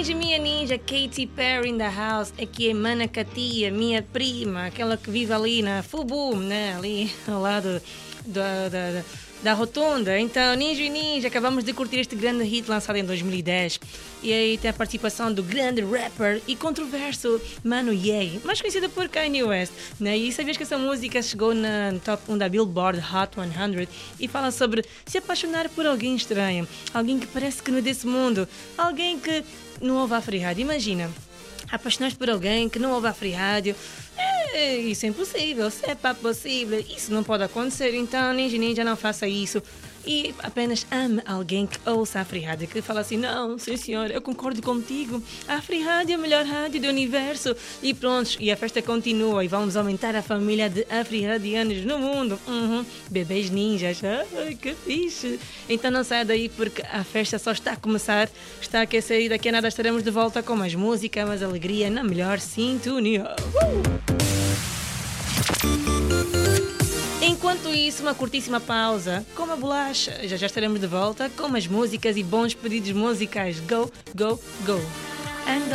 minha ninja, Katy Perry in the house. Aqui é Mana Katia, minha prima, aquela que vive ali na Fubu, né? Ali ao lado da rotunda. Então, Ninja e Ninja, acabamos de curtir este grande hit lançado em 2010. E aí tem a participação do grande rapper e controverso Mano Ye, mais conhecido por Kanye West, né? E sabias que essa música chegou na top 1 da Billboard Hot 100 e fala sobre se apaixonar por alguém estranho, alguém que parece que não é desse mundo, alguém que não ouve a Free Rádio. Imagina, apaixonar-te por alguém que não ouve a Free Rádio. Isso é impossível, se é para possível, isso não pode acontecer. Então, Ninja, não faça isso e apenas ame alguém que ouça a Free Rádio, que fala assim: não, sim senhor, eu concordo contigo, a Free Rádio é a melhor rádio do universo. E pronto, e a festa continua e vamos aumentar a família de afri-radianos no mundo. Bebês ninjas, ai, que fixe. Então não saia daí, porque a festa só está a começar, está a aquecer e daqui a nada estaremos de volta com mais música, mais alegria, na melhor sintonia. Enquanto isso, uma curtíssima pausa, com a bolacha. Já estaremos de volta com mais músicas e bons pedidos musicais. Go, go, go! And